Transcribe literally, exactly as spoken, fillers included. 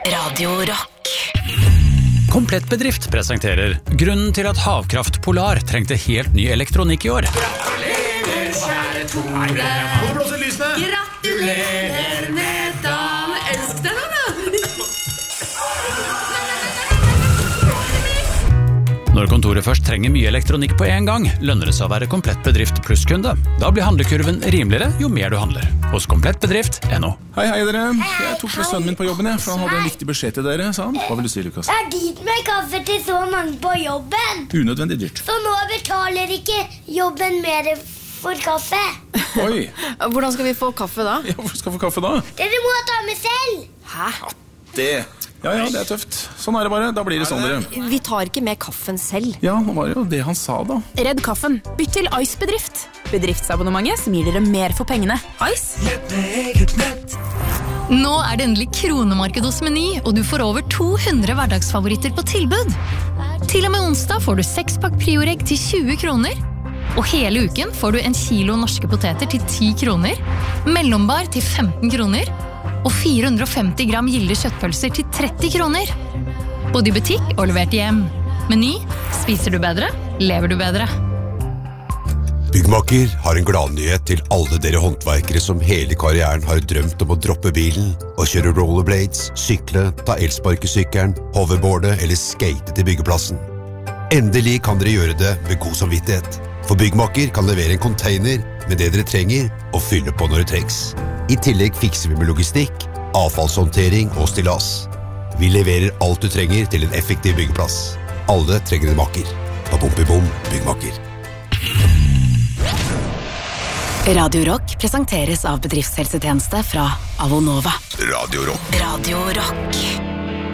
Radio Rock. Komplett Bedrift presenterer grunnen til at Havkraft Polar trengte helt ny elektronikk i år. Gratulerer, kjære Tore. Hvor blåser lysene? Gratulerer med dagen. Elsk deg nå, da. Når kontoret først trenger mye elektronikk på en gang, lønner det seg å være Komplett Bedrift plusskunde. Da blir handlekurven rimeligere jo mer du handler. Hos komplett bedrift punktum no. Hei, hei dere. Jeg tok med sønnen min på jobben, jeg, for han hadde en viktig beskjed til dere, sa han. Hva vil du si, Lukas? Det er dit med kaffe til så mange på jobben. Unødvendig dyrt. Så nå betaler ikke jobben mer for kaffe. Oi. Hvordan skal vi få kaffe da? Ja, hvor skal vi få kaffe da? Dere må ta med selv. Hæ? Det... Ja, ja, det er tøft. Sånn er det bare. Da blir det sånn, dere. Vi tar ikke med kaffen selv. Ja, nå var det jo det han sa da. Redd kaffen. Bytt til Ice Bedrift. Bedriftsabonnementet som gir dere mer for pengene. Ice. Nå er det endelig kronemarked hos Meny, og du får over to hundre hverdagsfavoritter på tilbud. Til og med onsdag får du seks pakk prioregg til tjue kroner. Og hele uken får du en kilo norske poteter til ti kroner, mellombar til femten kroner, og fire hundre og femti gram gilde kjøttpølser til tretti kroner. Både i butikk og levert hjem. Meny, spiser du bedre, lever du bedre. Byggmaker har en gladnyhet til alle dere håndverkere som hele karrieren har drømt om å droppe bilen og kjøre rollerblades, sykle, ta elsparkesykkelen, hoverboarde eller skate til byggeplassen. Endelig kan dere gjøre det med god samvittighet. For Byggmaker kan levere en container med det dere trenger og fylle på når det trengs. I tillegg fikser vi med logistikk, avfallshåndtering og stillas. Vi leverer alt du trenger til en effektiv byggeplass. Alle trenger en makker. Bom-bom, Byggmaker. Radio Rock presenteres av bedriftshelsetjeneste fra Avonova. Radio Rock. Radio Rock.